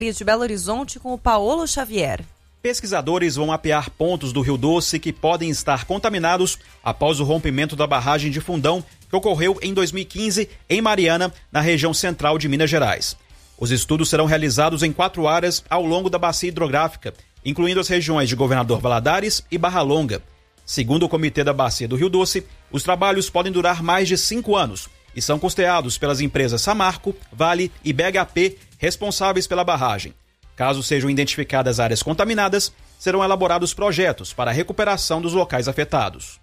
de Belo Horizonte com o Paulo Xavier. Pesquisadores vão mapear pontos do Rio Doce que podem estar contaminados após o rompimento da barragem de Fundão, que ocorreu em 2015 em Mariana, na região central de Minas Gerais. Os estudos serão realizados em 4 áreas ao longo da bacia hidrográfica, incluindo as regiões de Governador Valadares e Barra Longa. Segundo o Comitê da Bacia do Rio Doce, os trabalhos podem durar mais de 5 anos e são custeados pelas empresas Samarco, Vale e BHP, responsáveis pela barragem. Caso sejam identificadas áreas contaminadas, serão elaborados projetos para a recuperação dos locais afetados.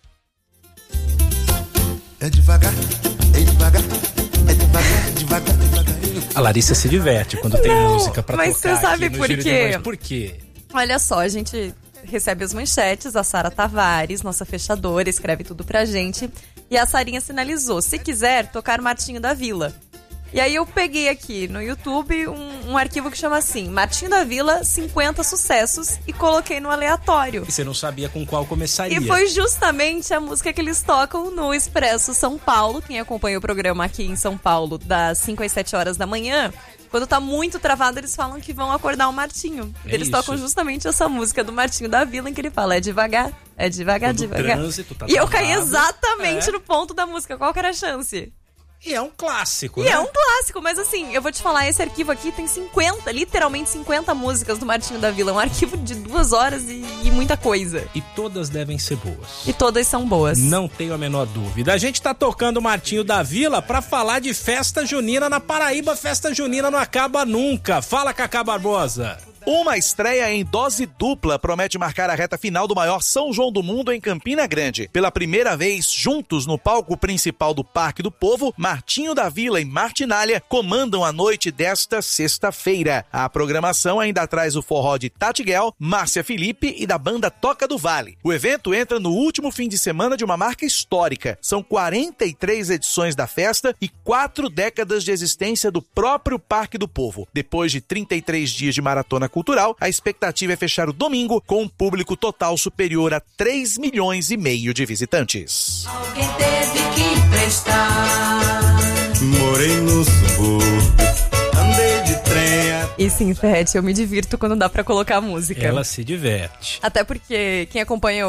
É devagar, é devagar, é devagar, é devagar, devagar. A Larissa se diverte quando tem música pra tocar. Mas você sabe por quê? Por quê? Olha só, a gente recebe as manchetes, a Sara Tavares, nossa fechadora, escreve tudo pra gente. E a Sarinha sinalizou, se quiser, tocar Martinho da Vila. E aí eu peguei aqui no YouTube um arquivo que chama assim, Martinho da Vila, 50 sucessos, e coloquei no aleatório. E você não sabia com qual começaria. E foi justamente a música que eles tocam no Expresso São Paulo. Quem acompanha o programa aqui em São Paulo, das 5 às 7 horas da manhã, quando tá muito travado, eles falam que vão acordar o Martinho. Eles tocam justamente essa música do Martinho da Vila, em que ele fala, é devagar, devagar. Trânsito, tá e eu caí exatamente no ponto da música. Qual que era a chance? E é um clássico, né? E é um clássico, mas assim, eu vou te falar, esse arquivo aqui tem 50, literalmente 50 músicas do Martinho da Vila. É um arquivo de 2 horas e muita coisa. E todas devem ser boas. E todas são boas. Não tenho a menor dúvida. A gente tá tocando Martinho da Vila pra falar de festa junina na Paraíba. Festa junina não acaba nunca. Fala, Cacá Barbosa. Uma estreia em dose dupla promete marcar a reta final do maior São João do mundo em Campina Grande. Pela primeira vez, juntos no palco principal do Parque do Povo, Martinho da Vila e Martinália comandam a noite desta sexta-feira. A programação ainda traz o forró de Tatiguel, Márcia Felipe e da banda Toca do Vale. O evento entra no último fim de semana de uma marca histórica. São 43 edições da festa e 4 décadas de existência do próprio Parque do Povo. Depois de 33 dias de maratona cultural, a expectativa é fechar o domingo com um público total superior a 3,5 milhões de visitantes. Alguém teve que emprestar. Morei no subúrbio, andei de trem. E sim, Ferrete, eu me divirto quando dá pra colocar a música. Ela se diverte. Até porque quem acompanha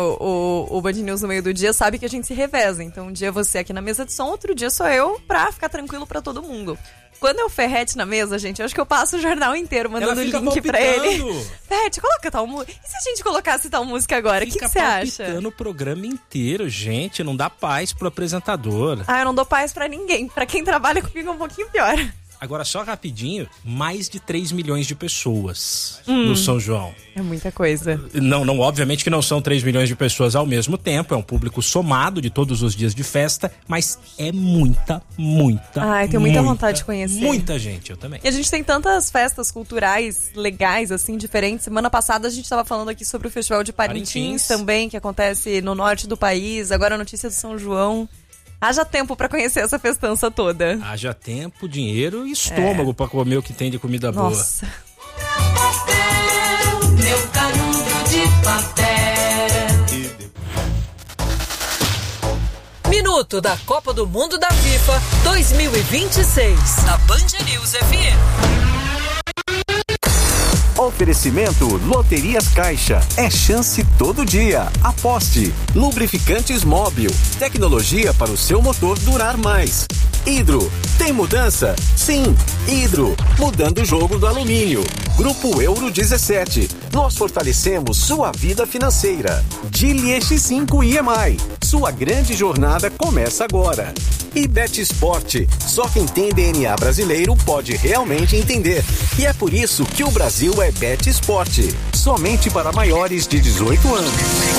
o Band News no meio do dia sabe que a gente se reveza. Então um dia você aqui na mesa de som, outro dia sou eu, pra ficar tranquilo pra todo mundo. Quando é o Ferrete na mesa, gente, eu acho que eu passo o jornal inteiro mandando link pra ele. Ferrete, coloca tal música. E se a gente colocasse tal música agora? O que você acha? Fica o programa inteiro, gente. Não dá paz pro apresentador. Ah, eu não dou paz pra ninguém. Pra quem trabalha comigo é um pouquinho pior. Agora, só rapidinho, mais de 3 milhões de pessoas no São João. É muita coisa. Não, obviamente que não são 3 milhões de pessoas ao mesmo tempo, é um público somado de todos os dias de festa, mas é muita. Ai, tenho muita vontade de conhecer. Muita gente, eu também. E a gente tem tantas festas culturais legais, assim, diferentes. Semana passada a gente estava falando aqui sobre o Festival de Parintins também, que acontece no norte do país. Agora a notícia do São João. Haja tempo pra conhecer essa festança toda. Haja tempo, dinheiro e estômago pra comer o que tem de comida boa. Nossa. Meu canudo de papel. Minuto da Copa do Mundo da FIFA 2026. Na Band News FM. Oferecimento Loterias Caixa. É chance todo dia. Aposte. Lubrificantes Móbil. Tecnologia para o seu motor durar mais. Hidro. Tem mudança? Sim. Hidro. Mudando o jogo do alumínio. Grupo Euro 17. Nós fortalecemos sua vida financeira. Gili X5 IMI. Sua grande jornada começa agora. E Bet Sport. Só quem tem DNA brasileiro pode realmente entender. E é por isso que o Brasil é Bet Sport. Somente para maiores de 18 anos.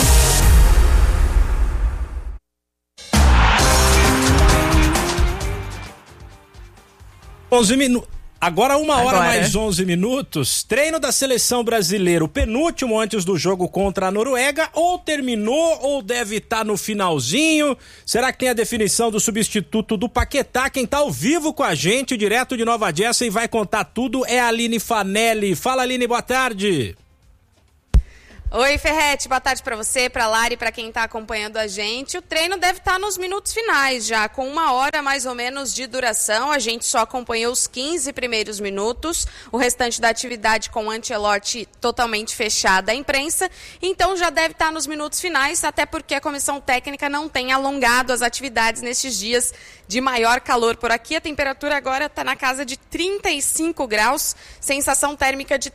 Agora 1h mais 11 minutos. Treino da seleção brasileira, o penúltimo antes do jogo contra a Noruega, ou terminou ou deve estar no finalzinho. Será que tem a definição do substituto do Paquetá? Quem tá ao vivo com a gente, direto de Nova Jersey, vai contar tudo é a Aline Fanelli. Fala, Aline, boa tarde. Oi, Ferretti, boa tarde para você, para Lari, para quem está acompanhando a gente. O treino deve estar nos minutos finais já, com 1 hora mais ou menos de duração. A gente só acompanhou os 15 primeiros minutos, o restante da atividade com o Ancelotti totalmente fechada à imprensa. Então já deve estar nos minutos finais, até porque a comissão técnica não tem alongado as atividades nestes dias de maior calor por aqui. A temperatura agora está na casa de 35 graus, sensação térmica de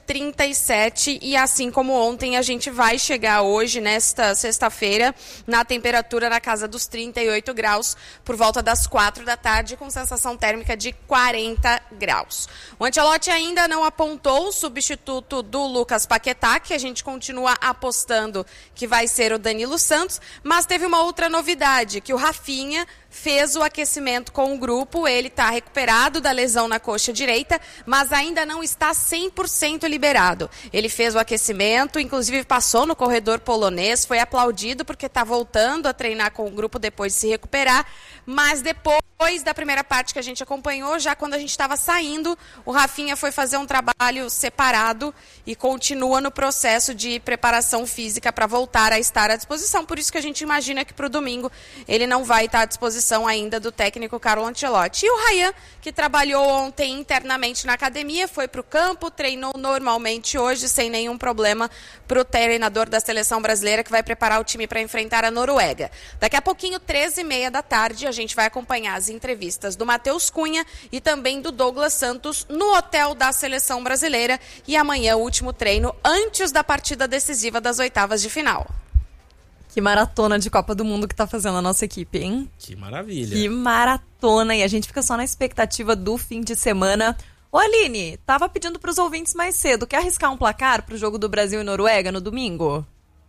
37 e assim como ontem a gente vai chegar hoje, nesta sexta-feira, na temperatura na casa dos 38 graus, por volta das 4 da tarde, com sensação térmica de 40 graus. O Ancelotti ainda não apontou o substituto do Lucas Paquetá, que a gente continua apostando que vai ser o Danilo Santos, mas teve uma outra novidade, que o Rafinha fez o aquecimento com o grupo, ele está recuperado da lesão na coxa direita, mas ainda não está 100% liberado. Ele fez o aquecimento, inclusive passou no corredor polonês, foi aplaudido porque está voltando a treinar com o grupo depois de se recuperar, mas depois da primeira parte que a gente acompanhou, já quando a gente estava saindo, o Rafinha foi fazer um trabalho separado e continua no processo de preparação física para voltar a estar à disposição. Por isso que a gente imagina que para o domingo ele não vai estar à disposição ainda do técnico Carlo Ancelotti. E o Ryan, que trabalhou ontem internamente na academia, foi para o campo, treinou normalmente hoje, sem nenhum problema, para o treinador da seleção brasileira, que vai preparar o time para enfrentar a Noruega. Daqui a pouquinho, 13h30 da tarde, a gente vai acompanhar as entrevistas do Matheus Cunha e também do Douglas Santos no hotel da seleção brasileira. E amanhã, o último treino antes da partida decisiva das oitavas de final. Que maratona de Copa do Mundo que tá fazendo a nossa equipe, hein? Que maravilha. Que maratona. E a gente fica só na expectativa do fim de semana. Ô Aline, tava pedindo pros ouvintes mais cedo. Quer arriscar um placar pro jogo do Brasil e Noruega no domingo?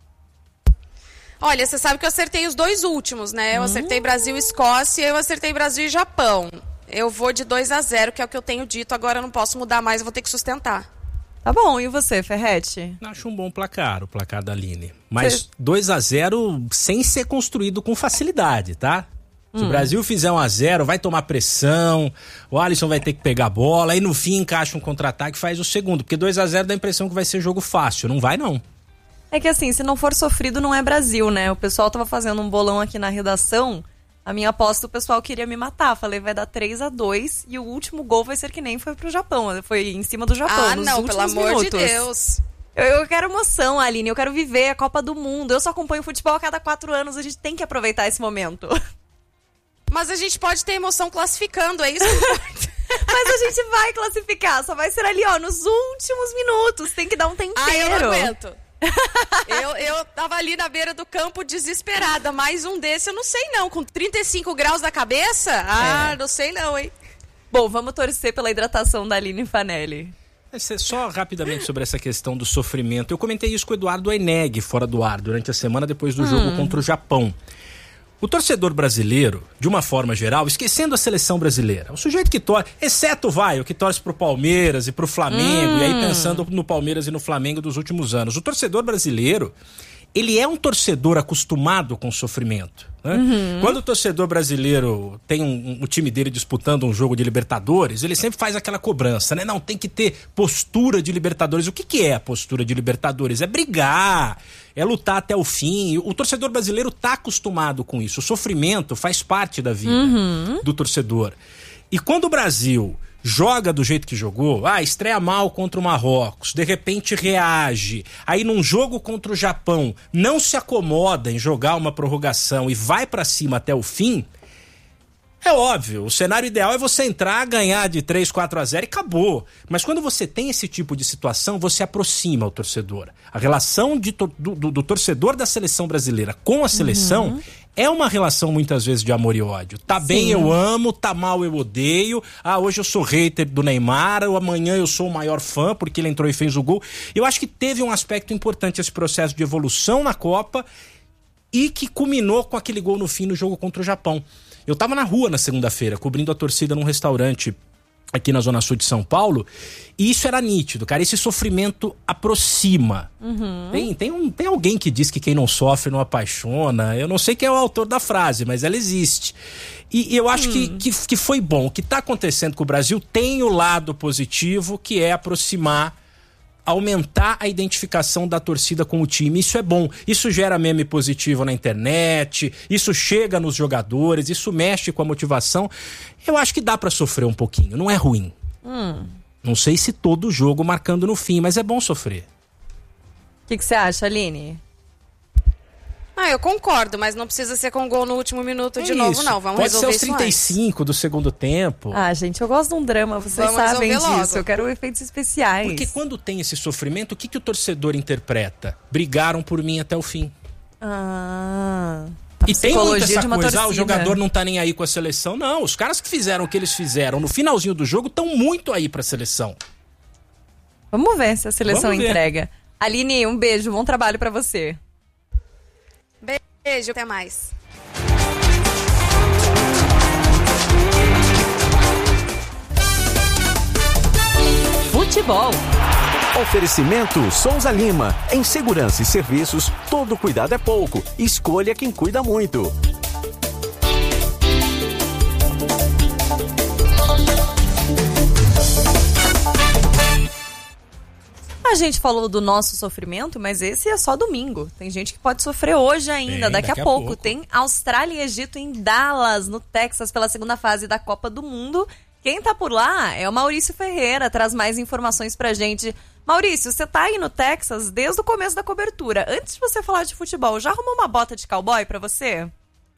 Olha, você sabe que eu acertei os 2 últimos, né? Eu acertei Brasil e Escócia, eu acertei Brasil e Japão. Eu vou de 2-0, que é o que eu tenho dito. Agora eu não posso mudar mais, eu vou ter que sustentar. Tá bom, e você, Ferretti? Acho um bom placar, o placar da Aline. Mas 2-0 sem ser construído com facilidade, tá? Se o Brasil fizer 1-0, vai tomar pressão, o Alisson vai ter que pegar a bola, aí no fim encaixa um contra-ataque e faz o segundo. Porque 2-0 dá a impressão que vai ser jogo fácil, não vai não. É que assim, se não for sofrido, não é Brasil, né? O pessoal tava fazendo um bolão aqui na redação, a minha aposta, o pessoal queria me matar. Falei, vai dar 3-2 e o último gol vai ser que nem foi pro Japão. Foi em cima do Japão, nos últimos pelo amor minutos. de Deus. Eu quero emoção, Aline, eu quero viver a Copa do Mundo. Eu só acompanho futebol a cada 4 anos, a gente tem que aproveitar esse momento. Mas a gente pode ter emoção classificando, é isso? Mas a gente vai classificar, só vai ser ali, ó, nos últimos minutos. Tem que dar um tempero. Eu não aguento. Eu tava ali na beira do campo desesperada. Mais um desse, eu não sei não. Com 35 graus na cabeça? Não sei não, hein? Bom, vamos torcer pela hidratação da Aline Fanelli. Só rapidamente sobre essa questão do sofrimento. Eu comentei isso com o Eduardo Eneg fora do ar durante a semana depois do jogo contra o Japão. O torcedor brasileiro, de uma forma geral, esquecendo a seleção brasileira, o sujeito que torce, exceto o que torce pro Palmeiras e pro Flamengo, e aí pensando no Palmeiras e no Flamengo dos últimos anos, o torcedor brasileiro, ele é um torcedor acostumado com o sofrimento. Né? Quando o torcedor brasileiro tem o time dele disputando um jogo de Libertadores, ele sempre faz aquela cobrança, né? Não, tem que ter postura de Libertadores. O que é a postura de Libertadores? É brigar, é lutar até o fim. O torcedor brasileiro está acostumado com isso. O sofrimento faz parte da vida do torcedor. E quando o Brasil joga do jeito que jogou, estreia mal contra o Marrocos, de repente reage, aí num jogo contra o Japão não se acomoda em jogar uma prorrogação e vai pra cima até o fim, é óbvio, o cenário ideal é você entrar, ganhar de 3-4-0 e acabou. Mas quando você tem esse tipo de situação, você aproxima o torcedor. A relação do torcedor da seleção brasileira com a seleção é uma relação muitas vezes de amor e ódio. Tá bem, eu amo, tá mal, eu odeio. Hoje eu sou hater do Neymar, amanhã eu sou o maior fã porque ele entrou e fez o gol. Eu acho que teve um aspecto importante esse processo de evolução na Copa e que culminou com aquele gol no fim no jogo contra o Japão. Eu tava na rua na segunda-feira, cobrindo a torcida num restaurante aqui na Zona Sul de São Paulo, e isso era nítido, cara, esse sofrimento aproxima. Tem alguém que diz que quem não sofre não apaixona, eu não sei quem é o autor da frase, mas ela existe. E eu acho que foi bom. O que tá acontecendo com o Brasil tem o lado positivo, que é aproximar aumentar a identificação da torcida com o time. Isso é bom, isso gera meme positivo na internet, isso chega nos jogadores, isso mexe com a motivação. Eu acho que dá pra sofrer um pouquinho, não é ruim. Não sei se todo jogo marcando no fim, mas é bom sofrer. O que você acha, Aline? Eu concordo, mas não precisa ser com gol no último minuto de novo, não. Vamos resolver isso. Pode ser aos 35 do segundo tempo. Gente, eu gosto de um drama, vocês sabem disso. Logo. Eu quero efeitos especiais. Porque quando tem esse sofrimento, o que o torcedor interpreta? Brigaram por mim até o fim. E tem muita essa coisa, o jogador não tá nem aí com a seleção. Não, os caras que fizeram o que eles fizeram no finalzinho do jogo estão muito aí pra seleção. Vamos ver se a seleção entrega. Aline, um beijo, bom trabalho pra você. Beijo, até mais. Futebol. Oferecimento Souza Lima. Em segurança e serviços, todo cuidado é pouco. Escolha quem cuida muito. A gente falou do nosso sofrimento, mas esse é só domingo. Tem gente que pode sofrer hoje ainda, daqui a pouco. Tem Austrália e Egito em Dallas, no Texas, pela segunda fase da Copa do Mundo. Quem tá por lá é o Maurício Ferreira, traz mais informações pra gente. Maurício, você tá aí no Texas desde o começo da cobertura. Antes de você falar de futebol, já arrumou uma bota de cowboy pra você?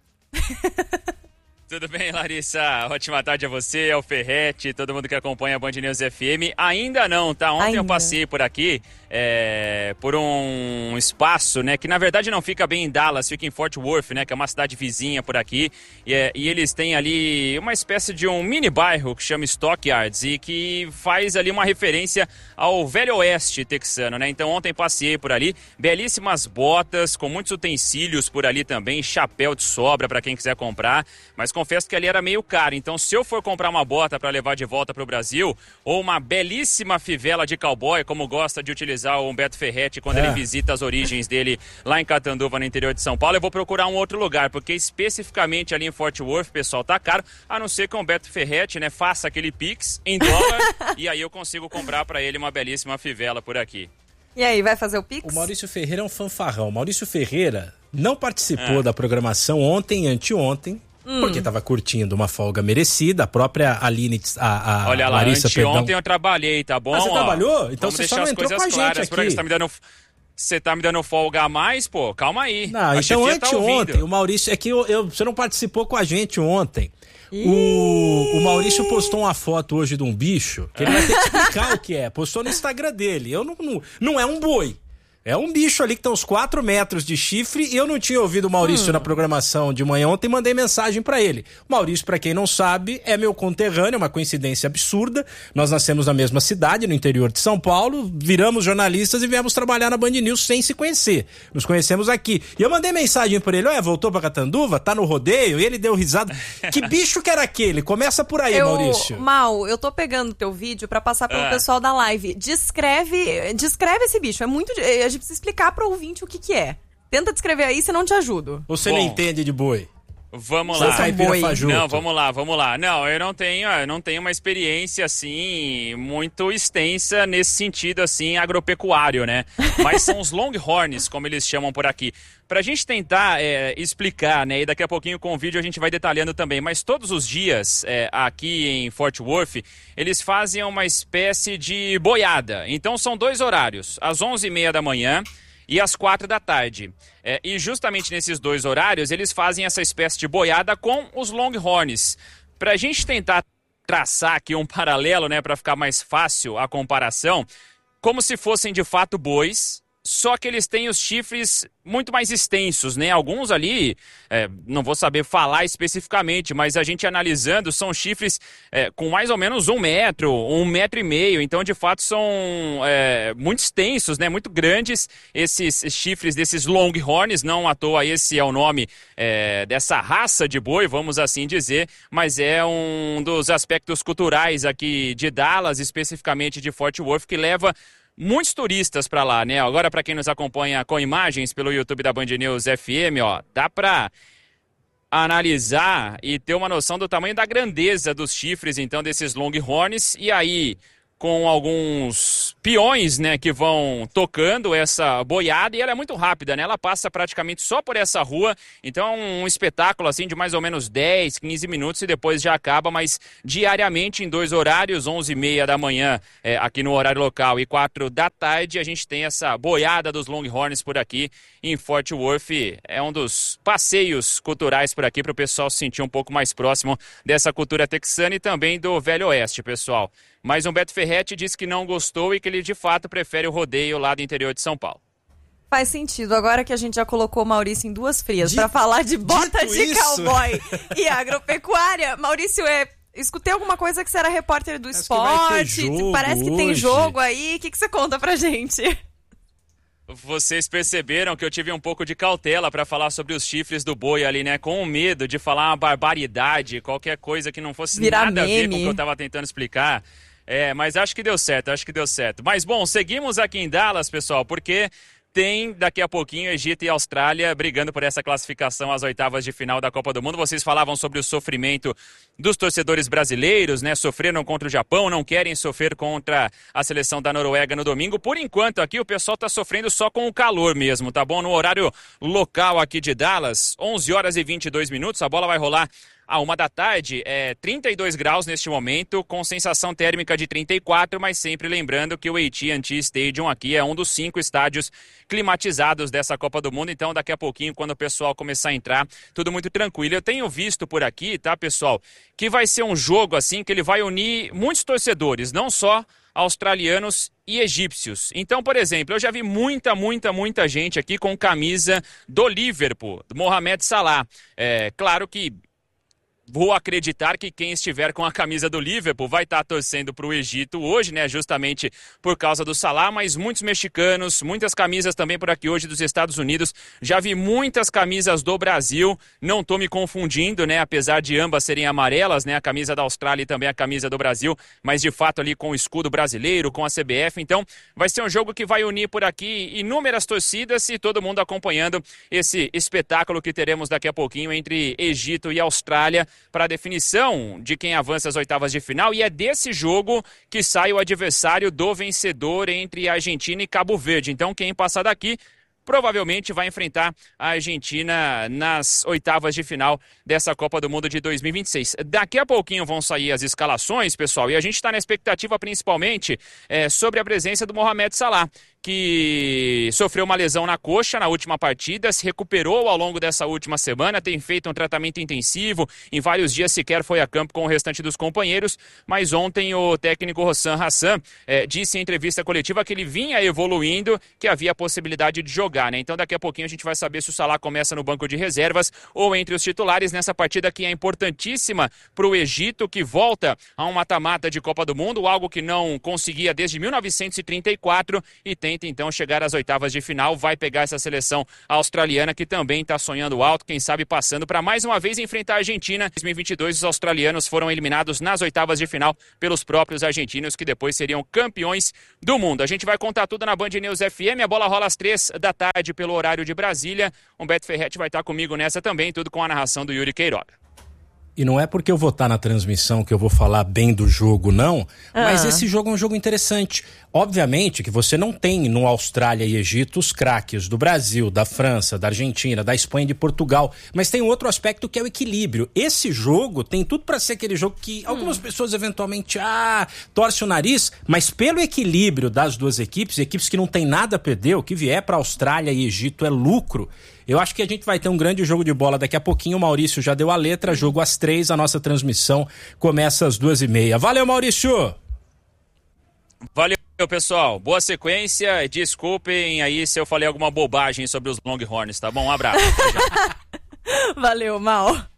Tudo bem, Larissa? Ótima tarde a você, ao Ferretti, todo mundo que acompanha a Band News FM. Ainda não, tá? Ontem eu passei por aqui, por um espaço, né, que na verdade não fica bem em Dallas, fica em Fort Worth, né, que é uma cidade vizinha por aqui. E eles têm ali uma espécie de um mini bairro que chama Stockyards e que faz ali uma referência ao Velho Oeste texano, né? Então ontem passei por ali, belíssimas botas, com muitos utensílios por ali também, chapéu de sobra para quem quiser comprar, mas confesso que ali era meio caro, então se eu for comprar uma bota para levar de volta para o Brasil, ou uma belíssima fivela de cowboy, como gosta de utilizar o Humberto Ferretti quando ele visita as origens dele lá em Catanduva, no interior de São Paulo, eu vou procurar um outro lugar, porque especificamente ali em Fort Worth, pessoal, tá caro, a não ser que o Humberto Ferretti, né, faça aquele Pix em dólar e aí eu consigo comprar para ele uma belíssima fivela por aqui. E aí, vai fazer o Pix? O Maurício Ferreira é um fanfarrão. Maurício Ferreira não participou da programação ontem e anteontem, porque estava curtindo uma folga merecida. A própria Aline, olha lá, Larissa, anteontem eu trabalhei, tá bom? Você trabalhou? Então vamos você só deixar não as entrou coisas com a claras, gente porque aqui. Você tá me dando folga a mais, pô? Calma aí. Não, então anteontem, o Maurício, é que você não participou com a gente ontem. O Maurício postou uma foto hoje de um bicho, que ele vai ter que explicar o que é. Postou no Instagram dele. Não é um boi. É um bicho ali que tem uns 4 metros de chifre e eu não tinha ouvido o Maurício na programação de manhã ontem e mandei mensagem pra ele. O Maurício, pra quem não sabe, é meu conterrâneo, é uma coincidência absurda. Nós nascemos na mesma cidade, no interior de São Paulo, viramos jornalistas e viemos trabalhar na Band News sem se conhecer. Nos conhecemos aqui. E eu mandei mensagem pra ele, voltou pra Catanduva, tá no rodeio, e ele deu risada. Que bicho que era aquele? Começa por aí, Maurício. Mal, eu tô pegando teu vídeo pra passar pro pessoal da live. Descreve esse bicho, é muito... A gente precisa explicar pro ouvinte o que é. Tenta descrever aí, senão te ajudo. Você não entende de boi? Vamos lá. Não, vamos lá. Não, eu não tenho uma experiência, assim, muito extensa nesse sentido, assim, agropecuário, né? Mas são os longhorns, como eles chamam por aqui. Pra gente tentar explicar, né? E daqui a pouquinho com o vídeo a gente vai detalhando também. Mas todos os dias, aqui em Fort Worth, eles fazem uma espécie de boiada. Então são 2 horários, às 11h30 da manhã e às 4 da tarde. E justamente nesses 2 horários, eles fazem essa espécie de boiada com os longhorns. Pra gente tentar traçar aqui um paralelo, né, para ficar mais fácil a comparação, como se fossem de fato bois, só que eles têm os chifres muito mais extensos, né? Alguns ali, não vou saber falar especificamente, mas a gente analisando, são chifres com mais ou menos 1 metro, 1,5 metro. Então, de fato, são muito extensos, né? Muito grandes esses chifres desses longhorns. Não à toa esse é o nome dessa raça de boi, vamos assim dizer. Mas é um dos aspectos culturais aqui de Dallas, especificamente de Fort Worth, que leva muitos turistas para lá, né? Agora, para quem nos acompanha com imagens pelo YouTube da Band News FM, dá para analisar e ter uma noção do tamanho da grandeza dos chifres, então, desses longhorns. E aí, com alguns peões, né, que vão tocando essa boiada, e ela é muito rápida, né? Ela passa praticamente só por essa rua, então é um espetáculo assim de mais ou menos 10, 15 minutos e depois já acaba, mas diariamente em 2 horários, 11h30 da manhã aqui no horário local e 4 da tarde, a gente tem essa boiada dos Longhorns por aqui em Fort Worth. É um dos passeios culturais por aqui para o pessoal se sentir um pouco mais próximo dessa cultura texana e também do Velho Oeste, pessoal. Mas Humberto Ferretti disse que não gostou e que ele de fato prefere o rodeio lá do interior de São Paulo. Faz sentido. Agora que a gente já colocou o Maurício em duas frias para falar de bota de cowboy e agropecuária, Maurício, escutei alguma coisa que você era repórter do esporte, parece que tem jogo aí. O que você conta pra gente? Vocês perceberam que eu tive um pouco de cautela para falar sobre os chifres do boi ali, né? Com medo de falar uma barbaridade, qualquer coisa que não fosse nada a ver com o que eu tava tentando explicar. Mas acho que deu certo. Mas, bom, seguimos aqui em Dallas, pessoal, porque tem daqui a pouquinho Egito e Austrália brigando por essa classificação às oitavas de final da Copa do Mundo. Vocês falavam sobre o sofrimento dos torcedores brasileiros, né? Sofreram contra o Japão, não querem sofrer contra a seleção da Noruega no domingo. Por enquanto aqui o pessoal tá sofrendo só com o calor mesmo, tá bom? No horário local aqui de Dallas, 11h22, a bola vai rolar à 1 da tarde, 32 graus neste momento, com sensação térmica de 34, mas sempre lembrando que o AT&T Stadium aqui é um dos 5 estádios climatizados dessa Copa do Mundo, então daqui a pouquinho, quando o pessoal começar a entrar, tudo muito tranquilo. Eu tenho visto por aqui, tá, pessoal, que vai ser um jogo assim, que ele vai unir muitos torcedores, não só australianos e egípcios. Então, por exemplo, eu já vi muita gente aqui com camisa do Liverpool, do Mohamed Salah. Claro que vou acreditar que quem estiver com a camisa do Liverpool vai estar torcendo para o Egito hoje, né? Justamente por causa do Salah, mas muitos mexicanos, muitas camisas também por aqui hoje dos Estados Unidos. Já vi muitas camisas do Brasil, não estou me confundindo, né? Apesar de ambas serem amarelas, né? A camisa da Austrália e também a camisa do Brasil, mas de fato ali com o escudo brasileiro, com a CBF. Então vai ser um jogo que vai unir por aqui inúmeras torcidas e todo mundo acompanhando esse espetáculo que teremos daqui a pouquinho entre Egito e Austrália, para a definição de quem avança às oitavas de final, e é desse jogo que sai o adversário do vencedor entre Argentina e Cabo Verde. Então quem passar daqui provavelmente vai enfrentar a Argentina nas oitavas de final dessa Copa do Mundo de 2026. Daqui a pouquinho vão sair as escalações, pessoal, e a gente está na expectativa principalmente sobre a presença do Mohamed Salah, que sofreu uma lesão na coxa na última partida, se recuperou ao longo dessa última semana, tem feito um tratamento intensivo, em vários dias sequer foi a campo com o restante dos companheiros, mas ontem o técnico Hossam Hassan disse em entrevista coletiva que ele vinha evoluindo, que havia a possibilidade de jogar, né? Então daqui a pouquinho a gente vai saber se o Salah começa no banco de reservas ou entre os titulares nessa partida que é importantíssima para o Egito, que volta a um mata-mata de Copa do Mundo, algo que não conseguia desde 1934 e tenta então chegar às oitavas de final, vai pegar essa seleção australiana que também está sonhando alto, quem sabe passando para mais uma vez enfrentar a Argentina. Em 2022 os australianos foram eliminados nas oitavas de final pelos próprios argentinos, que depois seriam campeões do mundo. A gente vai contar tudo na Band News FM, a bola rola às 3 da tarde pelo horário de Brasília. Humberto Ferretti vai estar comigo nessa também, tudo com a narração do Yuri Queiroga. E não é porque eu vou estar na transmissão que eu vou falar bem do jogo, não. Mas esse jogo é um jogo interessante. Obviamente que você não tem no Austrália e Egito os craques do Brasil, da França, da Argentina, da Espanha e de Portugal. Mas tem outro aspecto que é o equilíbrio. Esse jogo tem tudo para ser aquele jogo que algumas pessoas eventualmente torcem o nariz, mas pelo equilíbrio das duas equipes que não tem nada a perder, o que vier para Austrália e Egito é lucro. Eu acho que a gente vai ter um grande jogo de bola daqui a pouquinho. O Maurício já deu a letra, jogo às 3, a nossa transmissão começa às 2h30. Valeu, Maurício! Valeu, pessoal. Boa sequência. Desculpem aí se eu falei alguma bobagem sobre os Longhorns, tá bom? Um abraço. Valeu, Mal.